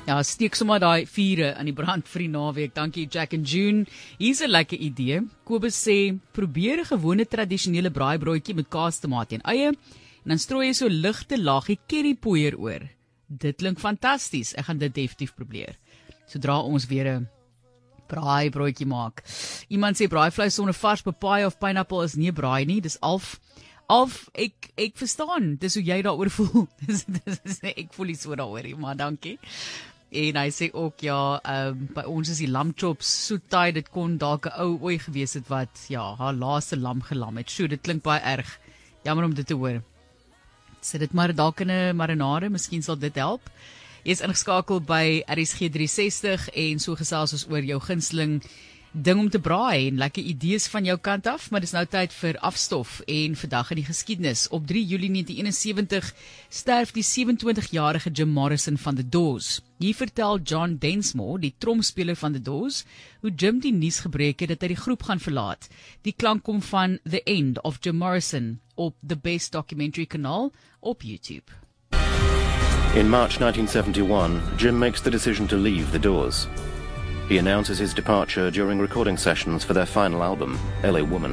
Ja, steek sommer daai vure aan die brand vir die naweek. Dankie Jack and June. Hier's 'n lekker idee. Kobus sê, probeer 'n gewone tradisionele braaibroodjie met kaas, tomaat en eie en dan strooi jy so ligte laagie currypoeier oor. Dit klink fantasties. Ek gaan dit definitief probeer. Sodra ons weer 'n braaibroodjie maak. Iemand sê braaivleis sonder vars papaja of pineapple is nie braai nie. Dis Alf, ek verstaan. Dis hoe jy daaroor voel. Ek voel nie so daaroor nie, maar dankie. En hy sê ook, ja, by ons is die lamchops soetaai, dit kon dalk 'n ou ooi gewees het wat, ja, haar laaste lam gelam het. Dit klink baie erg. Jammer om dit te hoor. Sit dit maar dalk in 'n marinade, miskien sal dit help. Jy is ingeskakel by RSG 360 en so gesels ons oor jou gunsteling ding om te braai en lekker idees van jou kant af, maar dis nou tyd vir afstof en vandag in die geskiedenis. Op 3 Julie 1971 sterf die 27-jarige Jim Morrison van The Doors. Hier vertel John Densmore, die tromspeler van The Doors, hoe Jim die nuus gebreek het dat hy die groep gaan verlaat. Die klank kom van The End of Jim Morrison op The Best Documentary kanaal op YouTube. In March 1971, Jim makes the decision to leave The Doors. He announces his departure during recording sessions for their final album, LA Woman.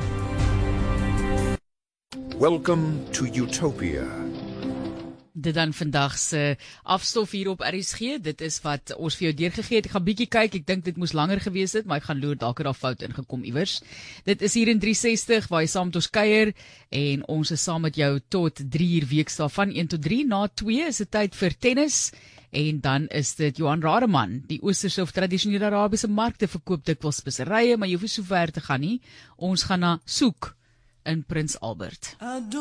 Welcome to Utopia. Dit dan vandag se afstof hier op RSG. Dit is wat ons vir jou deurgegee het. Ek gaan bietjie kyk. Ek dink dit moes langer gewees het, maar ek gaan loer dalk het daar fout ingekom iewers. Dit is hier in 360 waar jy saam met ons kuier en ons is saam met jou tot 3 uur weekdae van 1 tot 3. Na 2 is dit tyd vir tennis. En dan is dit Johan Rademan, die oosterse of tradisionele Arabiese markte verkoop dikwels speserye, maar jy hoef nie so ver te gaan nie. Ons gaan na Soek in Prins Albert.